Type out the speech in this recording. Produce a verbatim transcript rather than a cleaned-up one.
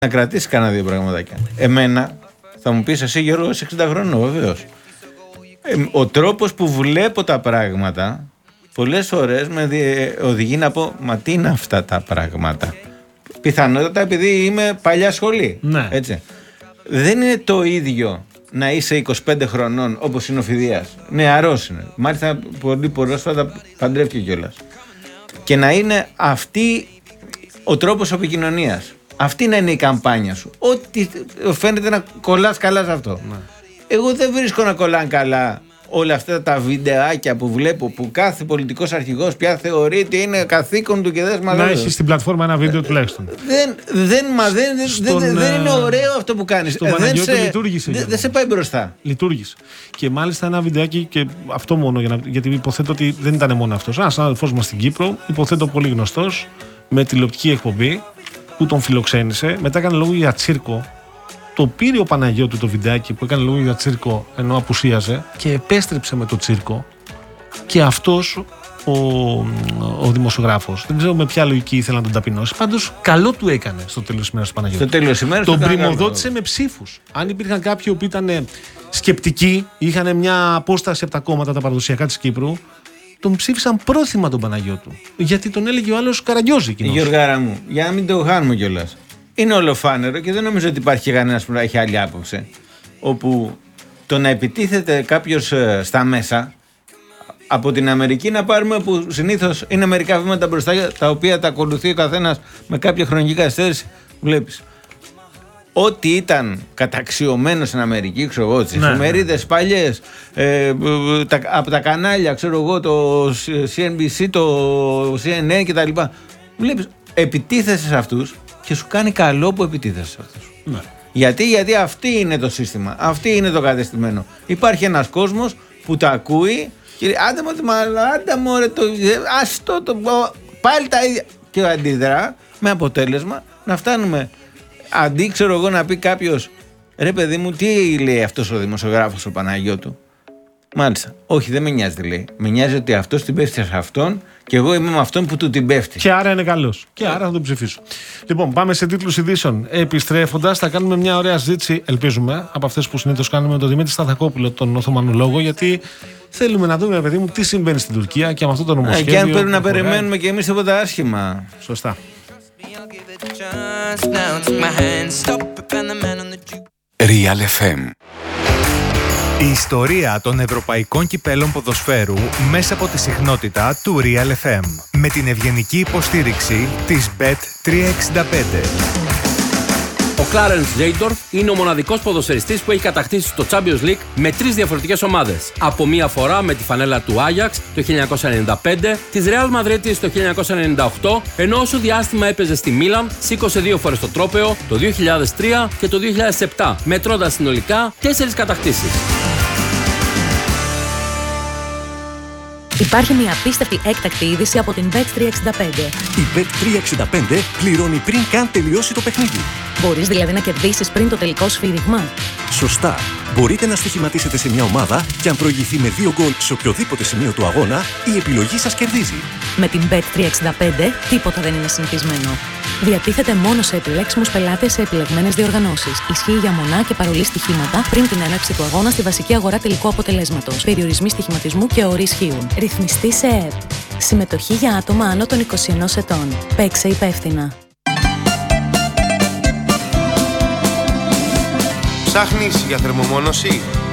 να κρατήσει κανένα δύο πραγματάκια. Εμένα, θα μου πεις εσύ Γιώργο, είσαι εξήντα χρονών, βεβαίως. Ε, ο τρόπος που βλέπω τα πράγματα πολλές φορές με οδηγεί να πω, μα τι είναι αυτά τα πράγματα. Πιθανότατα επειδή είμαι παλιά σχολή. Ναι. Έτσι. Δεν είναι το ίδιο να είσαι είκοσι πέντε χρονών όπως είναι ο Φιδίας. Νεαρός είναι. Μάλιστα πολύ πρόσφατα παντρεύτηκε κιόλας. Και να είναι αυτή ο τρόπος επικοινωνίας. Αυτή να είναι η καμπάνια σου. Ό,τι φαίνεται να κολλάς καλά σε αυτό. Ναι. Εγώ δεν βρίσκω να κολλάνε καλά όλα αυτά τα βιντεάκια που βλέπω που κάθε πολιτικός αρχηγός πια θεωρεί ότι είναι καθήκον του και δεν μας. Να έχει στην πλατφόρμα ένα βίντεο τουλάχιστον. Δεν, δεν, μα, δεν, Στον, δεν, δεν είναι ωραίο αυτό που κάνεις. Στον δεν σε, λειτουργήσε. Δεν, δεν σε πάει μπροστά. Λειτουργήσε. Και μάλιστα ένα βιντεάκι, και αυτό μόνο, για να, γιατί υποθέτω ότι δεν ήταν μόνο αυτός. Ένας αδελφός μας στην Κύπρο, υποθέτω πολύ γνωστός, με τηλεοπτική εκπομπή που τον φιλοξένησε. Μετά έκανε λόγο για τσίρκο. Το πήρε ο Παναγιώτου το βιντεάκι που έκανε λόγο για τσίρκο ενώ απουσίαζε και επέστρεψε με το τσίρκο. Και αυτός ο, ο δημοσιογράφος, δεν ξέρω με ποια λογική ήθελε να τον ταπεινώσει, πάντως καλό του έκανε στο τέλος της ημέρας του Παναγιώτου. Στο τέλος της ημέρας τον πρημοδότησε με ψήφους. Αν υπήρχαν κάποιοι που ήταν σκεπτικοί, είχαν μια απόσταση από τα κόμματα τα παραδοσιακά της Κύπρου, τον ψήφισαν πρόθυμα τον Παναγιώτου. Γιατί τον έλεγε ο άλλος Καραγκιόζη. Γιωργάρα μου, για να μην το χάνουμε κιόλας. Είναι ολοφάνερο και δεν νομίζω ότι υπάρχει κανένας που να έχει άλλη άποψη. Όπου το να επιτίθεται κάποιος στα μέσα, από την Αμερική να πάρουμε που συνήθως είναι μερικά βήματα μπροστά, τα οποία τα ακολουθεί ο καθένας με κάποια χρονική καθυστέρηση. Βλέπεις. Ό,τι ήταν καταξιωμένο στην Αμερική, ξέρω εγώ, τις εφημερίδες παλιές, ε, τα, από τα κανάλια, ξέρω εγώ, το σι εν μπι σι, το σι εν εν κτλ. Βλέπεις, επιτίθεσαι σε αυτούς και σου κάνει καλό που επιτίθεσαι σε αυτούς. Ναι. Γιατί, γιατί αυτή είναι το σύστημα, αυτή είναι το κατεστημένο. Υπάρχει ένας κόσμος που τα ακούει και άντε μου, άντε μου, ρε, το, άστο, το, πάλι τα ίδια. Και αντιδρά με αποτέλεσμα να φτάνουμε. Αντί, ξέρω εγώ, να πει κάποιος, ρε παιδί μου, τι λέει αυτός ο δημοσιογράφος ο Παναγιώτου. Μάλιστα. Όχι, δεν με νοιάζει τι λέει. Με νοιάζει ότι αυτός την πέφτει σε αυτόν και εγώ είμαι με αυτόν που του την πέφτει. Και άρα είναι καλός. Και άρα θα τον ψηφίσω. Λοιπόν, πάμε σε τίτλους ειδήσεων. Επιστρέφοντας, θα κάνουμε μια ωραία συζήτηση, ελπίζουμε, από αυτές που συνήθως κάνουμε με τον Δημήτρη Σταθακόπουλο, τον Οθωμανολόγο, γιατί θέλουμε να δούμε, παιδί μου, τι συμβαίνει στην Τουρκία και με αυτό το νομοσχέδιο. Και αν πρέπει να περιμένουμε και εμείς τίποτα άσχημα. Σωστά. Real εφ εμ. Η ιστορία των ευρωπαϊκών κυπέλων ποδοσφαίρου μέσα από τη συχνότητα του Real εφ εμ. Με την ευγενική υποστήριξη της μπετ τριακόσια εξήντα πέντε. Ο Κλάρενς Ζέιντορφ είναι ο μοναδικός ποδοσφαιριστής που έχει κατακτήσει στο Champions League με τρεις διαφορετικές ομάδες. Από μία φορά με τη φανέλα του Άγιαξ το χίλια εννιακόσια ενενήντα πέντε, της Ρεάλ Μαδρίτης το χίλια εννιακόσια ενενήντα οκτώ, ενώ όσο διάστημα έπαιζε στη Μίλαν, σήκωσε δύο φορές το τρόπαιο το δύο χιλιάδες τρία και το δύο χιλιάδες επτά, μετρώντας συνολικά τέσσερις κατακτήσεις. Υπάρχει μια απίστευτη έκτακτη είδηση από την μπετ τριακόσια εξήντα πέντε. Η μπετ τριακόσια εξήντα πέντε πληρώνει πριν καν τελειώσει το παιχνίδι. Μπορείς δηλαδή να κερδίσεις πριν το τελικό σφύριγμα. Σωστά. Μπορείτε να στοιχηματίσετε σε μια ομάδα και αν προηγηθεί με δύο γκολ σε οποιοδήποτε σημείο του αγώνα, η επιλογή σας κερδίζει. Με την μπετ τριακόσια εξήντα πέντε τίποτα δεν είναι συνηθισμένο. Διατίθεται μόνο σε επιλέξιμους πελάτες σε επιλεγμένες διοργανώσεις. Ισχύει για μονά και παρολί στοιχήματα πριν την έναρξη του αγώνα στη βασική αγορά τελικού αποτελέσματος. Περιορισμοί στοιχηματισμού και όροι ισχύουν. Ρυθμιστή σε ΕΕΠ. Συμμετοχή για άτομα άνω των είκοσι ενός ετών. Παίξε υπεύθυνα. Ψάχνεις για θερμομόνωση?